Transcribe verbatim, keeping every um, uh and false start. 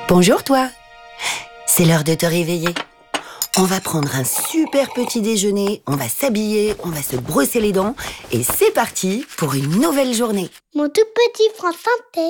Bonjour toi. C'est l'heure de te réveiller. On va prendre un super petit déjeuner, on va s'habiller, on va se brosser les dents et c'est parti pour une nouvelle journée. Mon tout petit France Santé.